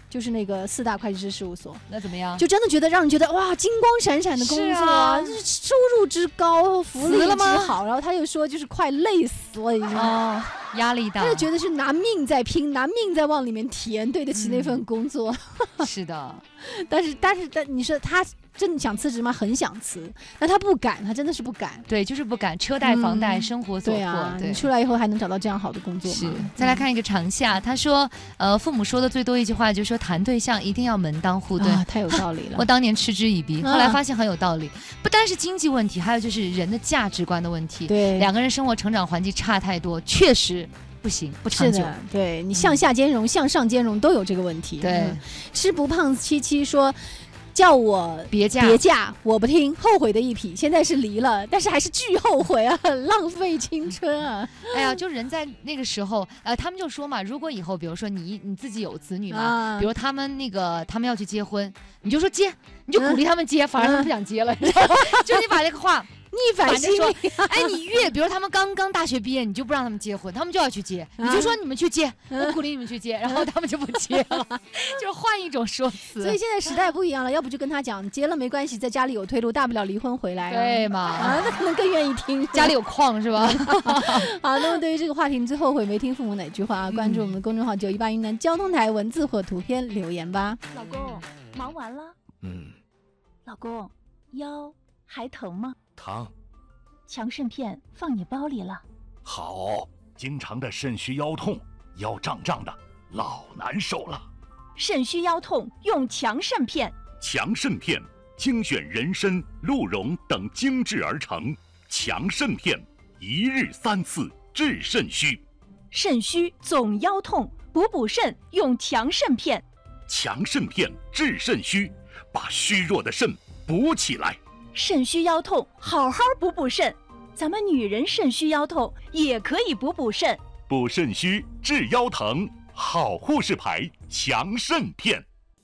就是那个4大会计师事务所。 那怎么样？ 就真的觉得让人觉得哇，金光闪闪的工作，收入之高，福利之好，然后他又说就是快累死了已经。 哦，压力大。 他就觉得是拿命在拼，拿命在往里面填，对得起那份工作。 是的， 但你说他真的想辞职吗？很想辞，但他不敢，他真的是不敢。 对，就是不敢，车贷、房贷、生活所迫。 对啊， 对， 你出来以后还能找到这样好的工作吗？ 是。再来看一个长夏，他说，父母说的最多一句话就是说，谈对象一定要门当户对， 太有道理了。 我当年嗤之以鼻，后来发现很有道理。不单是经济问题，还有就是人的价值观的问题。 对， 两个人生活成长环境差太多，确实不行，不长久。 对，你向下兼容、向上兼容都有这个问题。 对， 吃不胖七七说。叫我别嫁，我不听，后悔的一批。现在是离了，但是还是巨后悔啊，浪费青春啊！ 哎呀，就人在那个时候，他们就说嘛，如果以后，比如说你自己有子女嘛，比如他们要去结婚，你就说结，你就鼓励他们结，反而他们不想结了，你知道吗？就你把这个话。 逆反心理， 哎，你比如他们刚大学毕业，你就不让他们结婚，他们就要去结，你就说你们去结，我鼓励你们去结，然后他们就不结了，就是换一种说辞。 所以现在时代不一样了，要不就跟他讲，结了没关系，在家里有退路，大不了离婚回来。 对嘛？ 那可能更愿意听， 家里有矿是吧？ 好，那么对于这个话题，你最后悔没听父母哪句话？关注我们的公众号918云南交通台文字或图片留言吧。 老公，忙完了？老公，腰还疼吗？ 疼， 强肾片放你包里了。 好，经常的肾虚腰痛，腰胀胀的，老难受了。 肾虚腰痛用强肾片。 强肾片精选人参、鹿茸等精制而成，强肾片一日3次治肾虚。 肾虚总腰痛，补肾用强肾片。 强肾片治肾虚，把虚弱的肾补起来。 肾虚腰痛，好好补肾。咱们女人肾虚腰痛也可以补肾。 补肾虚治腰疼，好护士牌强肾片。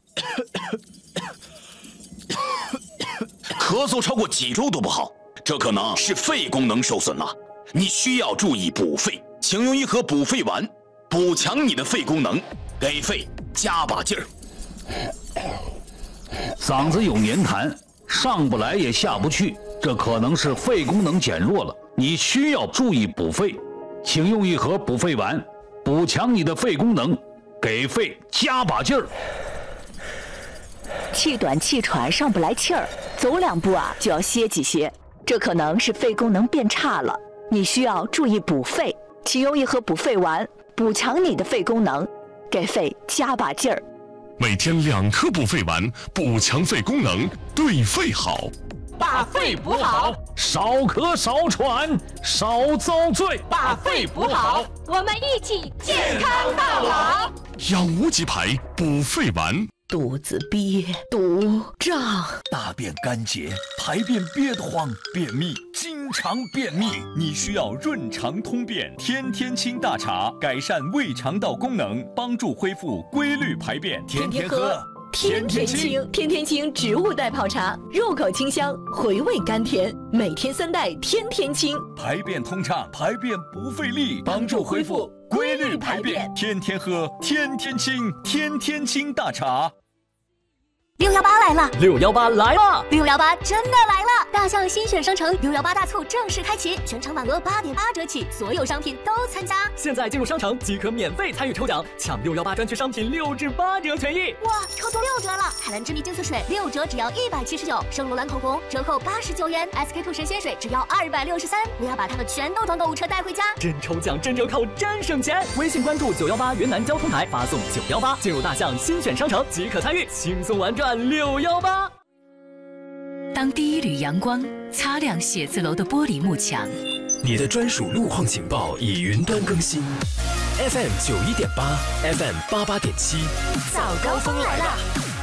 咳嗽超过几周都不好，这可能是肺功能受损了。你需要注意补肺，请用一盒补肺丸，补强你的肺功能，给肺加把劲儿。 嗓子有黏痰。上不来也下不去，这可能是肺功能减弱了，你需要注意补肺，请用一盒补肺丸，补强你的肺功能，给肺加把劲儿。 气短气喘上不来气儿，走2步就要歇几歇，这可能是肺功能变差了，你需要注意补肺，请用一盒补肺丸，补强你的肺功能，给肺加把劲儿。 每天2颗补肺丸，补强肺功能，对肺好。 把肺补好， 少咳少喘少遭罪。 把肺补好，我们一起健康到老。 养无极牌补肺丸。 肚子憋、堵、胀， 大便干结，排便憋得慌，便秘，经常便秘，你需要润肠通便天天清大茶，改善胃肠道功能，帮助恢复规律排便，天天喝。 天天清，天天清植物代泡茶，入口清香，回味甘甜，每天3袋，天天清， 排便通畅，排便不费力，帮助恢复规律排便，天天喝，天天清，天天清大茶。 618来了 ，618来了 ，618真的来了！大象新选商城618大促正式开启，全场满额8.8折起，所有商品都参加。 现在进入商城即可免费参与抽奖，抢618专区商品6至8折权益。 哇，抽中6折了！海蓝之谜净色水6折只要179，圣罗兰口红折扣89元，SK2神仙水只要263。我要把它们全都装购物车带回家。 真抽奖，真折扣，真省钱！微信关注918云南交通台，发送918进入大象新选商城即可参与，轻松玩转618。 当第一缕阳光擦亮写字楼的玻璃幕墙， 你的专属路况警报已云端更新 ，FM 91.8 ，FM 88.7， 早高峰来了。